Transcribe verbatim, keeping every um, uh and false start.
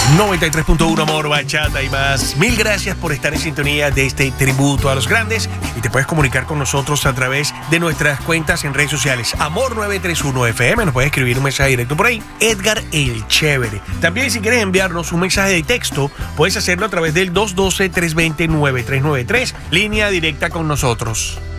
noventa y tres punto uno Amor, Bachata y más. Mil gracias por estar en sintonía de este tributo a los grandes. Y te puedes comunicar con nosotros a través de nuestras cuentas en redes sociales. Amor nueve tres uno F M, nos puedes escribir un mensaje directo por ahí. Edgar el Chévere. También, si quieres enviarnos un mensaje de texto, puedes hacerlo a través del dos uno dos, tres dos cero, nueve tres nueve tres, línea directa con nosotros.